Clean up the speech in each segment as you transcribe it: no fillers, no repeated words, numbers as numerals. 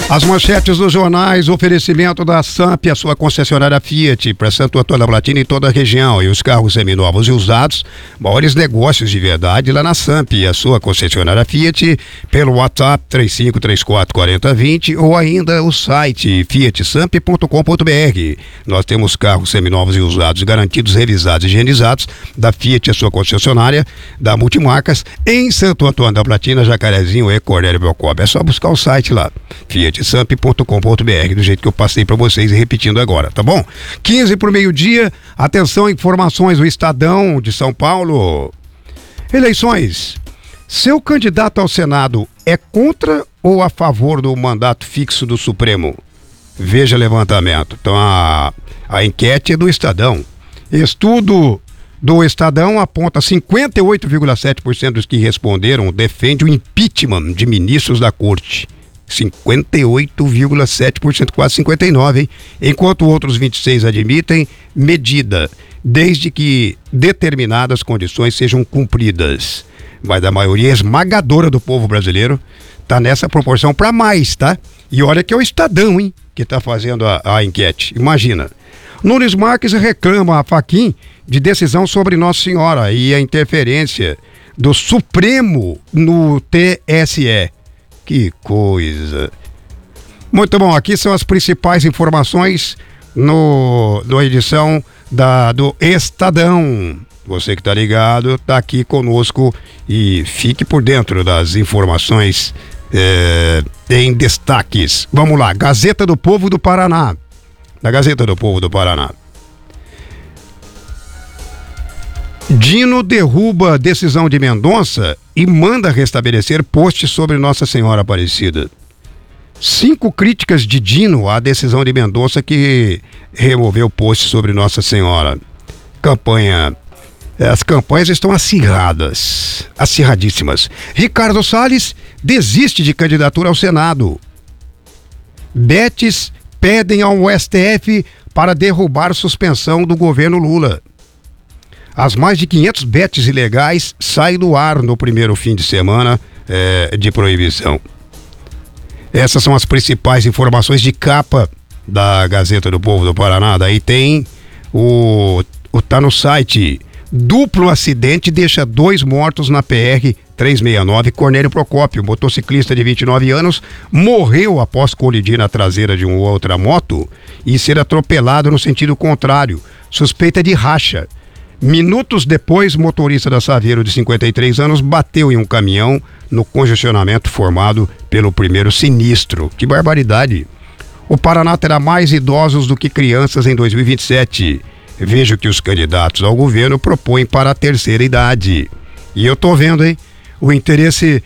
As manchetes dos jornais, oferecimento da Samp, a sua concessionária Fiat, para Santo Antônio da Platina e toda a região. E os carros seminovos e usados, maiores negócios de verdade lá na Samp, a sua concessionária Fiat, pelo WhatsApp 35344020 ou ainda o site fiatsamp.com.br. Nós temos carros seminovos e usados garantidos, revisados e higienizados da Fiat, a sua concessionária da Multimarcas, em Santo Antônio da Platina, Jacarezinho e Cornélio Belcob. É só buscar o site lá, fiatsamp.com.br, do jeito que eu passei para vocês e repetindo agora, tá bom? 15 para o meio-dia, atenção, informações do Estadão de São Paulo. Eleições. Seu candidato ao Senado é contra ou a favor do mandato fixo do Supremo? Veja levantamento. Então a enquete é do Estadão. Estudo do Estadão aponta 58,7% dos que responderam defende o impeachment de ministros da Corte. 58,7%, quase 59%, hein? Enquanto outros 26% admitem medida, desde que determinadas condições sejam cumpridas. Mas a maioria esmagadora do povo brasileiro tá nessa proporção para mais, tá? E olha que é o Estadão, hein, que tá fazendo a enquete. Imagina. Nunes Marques reclama a Fachin de decisão sobre Nossa Senhora e a interferência do Supremo no TSE. Que coisa. Muito bom, aqui são as principais informações na edição do Estadão. Você que tá ligado, tá aqui conosco e fique por dentro das informações em destaques. Vamos lá, Gazeta do Povo do Paraná. Da Gazeta do Povo do Paraná. Dino derruba decisão de Mendonça e manda restabelecer post sobre Nossa Senhora Aparecida. 5 críticas de Dino à decisão de Mendonça que removeu post sobre Nossa Senhora. As campanhas estão acirradíssimas. Ricardo Salles desiste de candidatura ao Senado. Betes pedem ao STF para derrubar suspensão do governo Lula. As mais de 500 betes ilegais saem do ar no primeiro fim de semana de proibição. Essas são as principais informações de capa da Gazeta do Povo do Paraná. Daí tem tá no site. Duplo acidente deixa 2 mortos na PR-369. Cornélio Procópio, motociclista de 29 anos, morreu após colidir na traseira de uma outra moto e ser atropelado no sentido contrário. Suspeita de racha. Minutos depois, motorista da Saveiro de 53 anos bateu em um caminhão no congestionamento formado pelo primeiro sinistro. Que barbaridade! O Paraná terá mais idosos do que crianças em 2027. Veja o que os candidatos ao governo propõem para a terceira idade. E eu tô vendo, hein, o interesse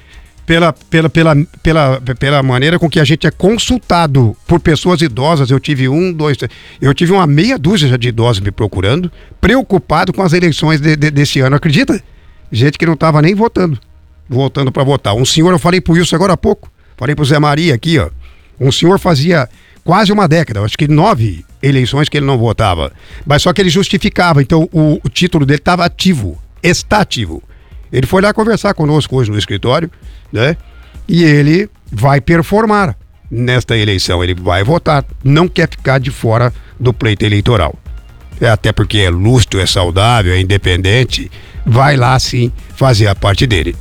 pela maneira com que a gente é consultado por pessoas idosas. Eu tive uma meia dúzia já de idosos me procurando, preocupado com as eleições desse ano, acredita? Gente que não estava nem voltando para votar. Um senhor, eu falei pro Wilson agora há pouco, falei pro Zé Maria aqui, ó, um senhor fazia quase uma década, acho que 9 eleições que ele não votava, mas só que ele justificava, então o título dele estava ativo, está ativo. Ele foi lá conversar conosco hoje no escritório, né? E ele vai performar nesta eleição, ele vai votar, não quer ficar de fora do pleito eleitoral. Até porque é lúcido, é saudável, é independente, vai lá sim fazer a parte dele.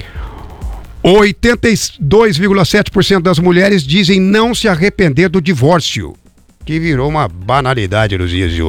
82,7% das mulheres dizem não se arrepender do divórcio, que virou uma banalidade nos dias de hoje.